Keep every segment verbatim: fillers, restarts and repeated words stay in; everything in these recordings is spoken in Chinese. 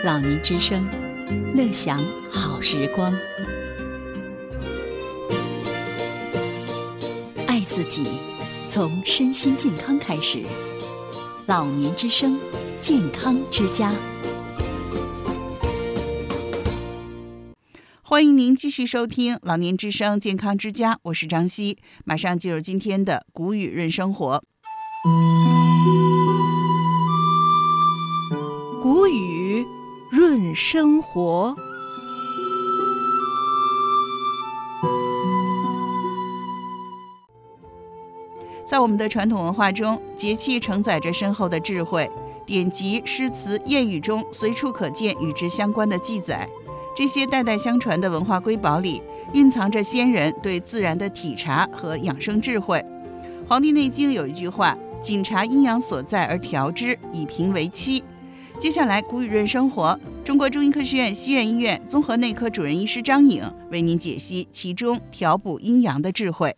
老年之声，乐享好时光。爱自己，从身心健康开始。老年之声，健康之家。 欢迎您继续收听老年之声健康之家，我是张希，马上进入今天的古语润生活。 古语润生活。 在我们的传统文化中，节气承载着深厚的智慧，典籍、诗词、谚语中随处可见与之相关的记载。这些代代相传的文化瑰宝里，蕴藏着先人对自然的体察和养生智慧。《黄帝内经》有一句话：“谨察阴阳所在而调之，以平为期。”接下来，古语润生活，中国中医科学院西苑医院综合内科主任医师张颖为您解析其中调补阴阳的智慧。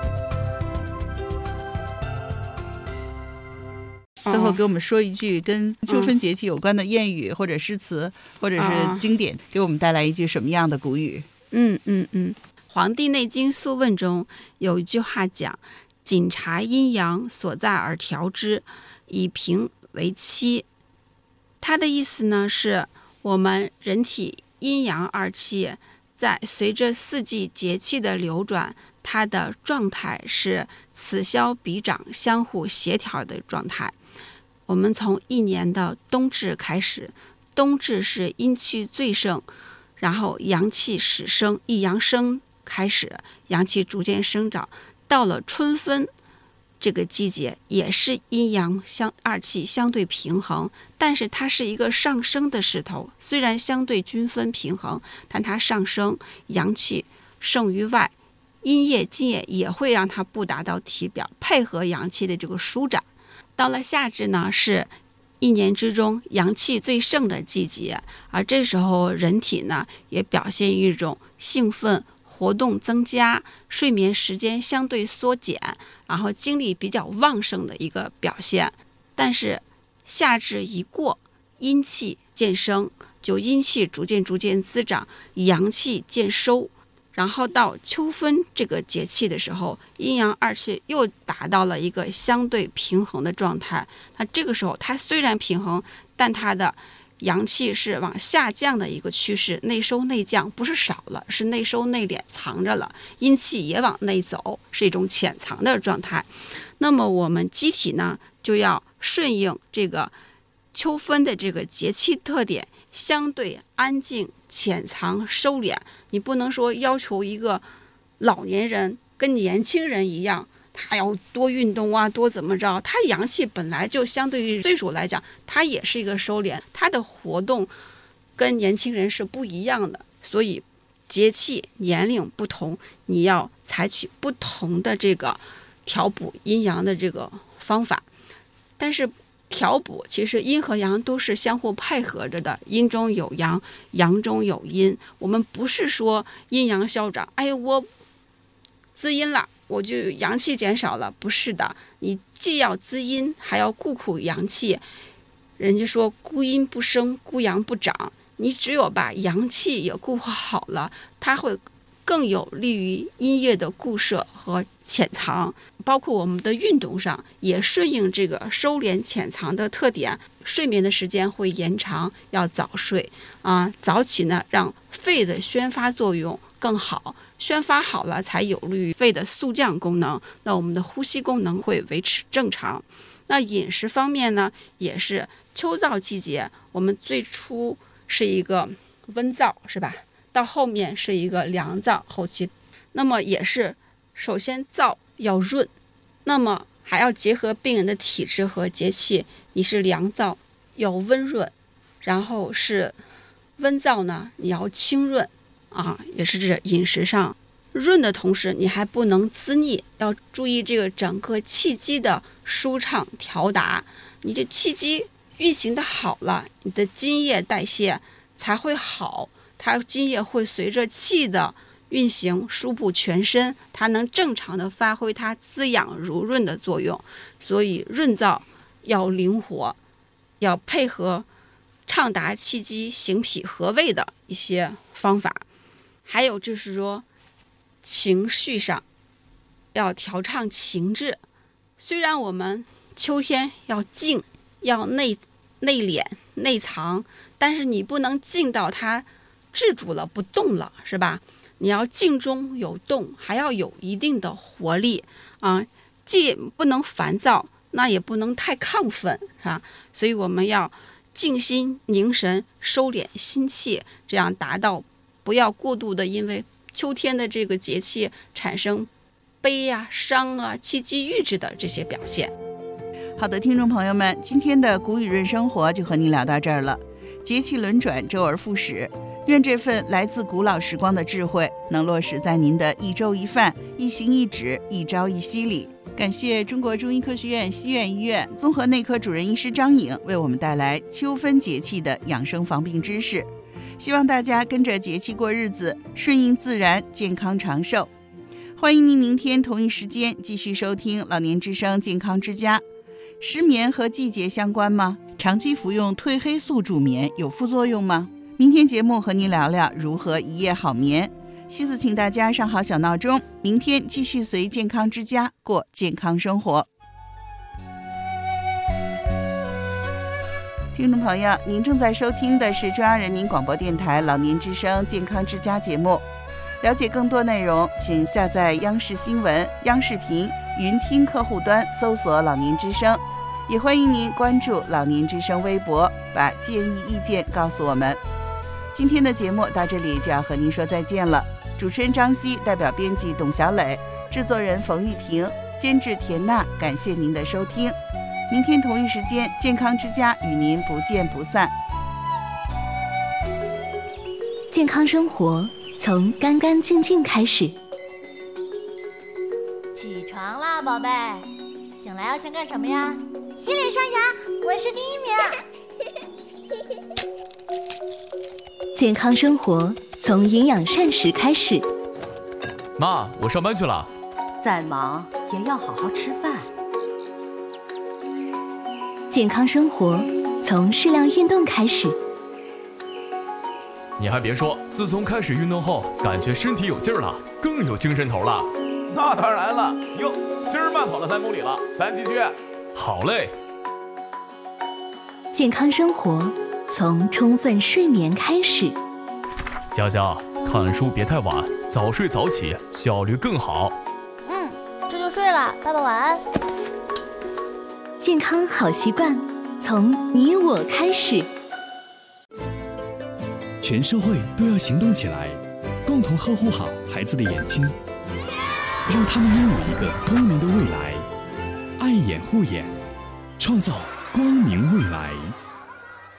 最后给我们说一句跟秋分节气有关的谚语或者诗词或者是经典，给我们带来一句什么样的古语？ 嗯嗯嗯，《黄帝内经·素问》中有一句话讲：“谨察阴阳所在而调之，以平为期。”它的意思呢是，我们人体阴阳二气在随着四季节气的流转，它的状态是此消彼长、相互协调的状态。我们从一年的冬至开始，冬至是阴气最盛，然后阳气始生，一阳生开始，阳气逐渐生长。到了春分这个季节，也是阴阳相二气相对平衡，但是它是一个上升的势头，虽然相对均分平衡，但它上升，阳气胜于外，阴液津液也会让它不达到体表，配合阳气的这个舒展。到了夏至呢，是一年之中阳气最盛的季节，而这时候人体呢也表现一种兴奋、活动增加，睡眠时间相对缩减，然后精力比较旺盛的一个表现。但是夏至一过，阴气渐生，就阴气逐渐逐渐滋长，阳气渐收。然后到秋分这个节气的时候，阴阳二气又达到了一个相对平衡的状态。那这个时候它虽然平衡，但它的阳气是往下降的一个趋势，内收内降，不是少了，是内收内敛藏着了，阴气也往内走，是一种潜藏的状态。那么我们机体呢，就要顺应这个秋分的这个节气特点，相对安静、潜藏、收敛。你不能说要求一个老年人跟年轻人一样，他要多运动啊，多怎么着？他阳气本来就相对于岁数来讲，他也是一个收敛，他的活动跟年轻人是不一样的。所以节气年龄不同，你要采取不同的这个调补阴阳的这个方法。但是调补其实阴和阳都是相互配合着的，阴中有阳，阳中有阴。我们不是说阴阳消长，哎，我滋阴了，我就阳气减少了，不是的，你既要滋阴，还要固苦阳气。人家说孤阴不生，孤阳不长，你只有把阳气也固化好了，它会更有利于阴液的固摄和潜藏。包括我们的运动上也顺应这个收敛潜藏的特点，睡眠的时间会延长，要早睡啊，早起呢，让肺的宣发作用更好，宣发好了才有利于肺的速降功能，那我们的呼吸功能会维持正常。那饮食方面呢，也是秋燥季节，我们最初是一个温燥，是吧？到后面是一个凉燥，后期那么也是首先燥要润，那么还要结合病人的体质和节气，你是凉燥要温润，然后是温燥呢你要清润啊，也是这饮食上润的同时你还不能滋腻，要注意这个整个气机的舒畅调达。你这气机运行的好了，你的津液代谢才会好，它津液会随着气的运行输布全身，它能正常的发挥它滋养濡润的作用。所以润燥要灵活，要配合畅达气机、行脾和胃的一些方法。还有就是说情绪上要调畅情志，虽然我们秋天要静，要内内敛内藏，但是你不能静到它制住了不动了，是吧？你要静中有动，还要有一定的活力啊，既不能烦躁，那也不能太亢奋，是吧？所以我们要静心凝神，收敛心气，这样达到不要过度的因为秋天的这个节气产生悲啊、伤啊、气机郁滞的这些表现。 好的，听众朋友们，今天的古语润生活就和您聊到这儿了。节气轮转，周而复始，愿这份来自古老时光的智慧能落实在您的一粥一饭、一行一止、一朝一夕里。感谢中国中医科学院西苑医院综合内科主任医师张颖为我们带来秋分节气的养生防病知识，希望大家跟着节气过日子，顺应自然，健康长寿。欢迎您明天同一时间继续收听老年之声健康之家。失眠和季节相关吗？长期服用褪黑素助眠有副作用吗？明天节目和您聊聊如何一夜好眠。西子请大家上好小闹钟，明天继续随健康之家过健康生活。听众朋友，您正在收听的是中央人民广播电台老年之声健康之家节目。了解更多内容，请下载央视新闻、央视频云听客户端，搜索老年之声。也欢迎您关注老年之声微博，把建议意见告诉我们。今天的节目到这里就要和您说再见了。主持人张希代表编辑董小磊，制作人冯玉婷，监制田娜，感谢您的收听。明天同一时间，健康之家与您不见不散。 健康生活从干干净净开始。 起床啦，宝贝！醒来要先干什么呀？洗脸刷牙，我是第一名。 健康生活从营养膳食开始。 妈，我上班去了。 再忙也要好好吃饭。 健康生活从适量运动开始。 你还别说，自从开始运动后，感觉身体有劲儿了，更有精神头了。 那当然了，哟，今儿慢跑了三公里了，咱继续。 好嘞。 健康生活从充分睡眠开始。 佳佳，看书别太晚，早睡早起，效率更好。 嗯，这就睡了，爸爸晚安。 健康好习惯从你我开始。 全社会都要行动起来，共同呵护好孩子的眼睛，让他们拥有一个光明的未来。爱眼护眼，创造光明未来。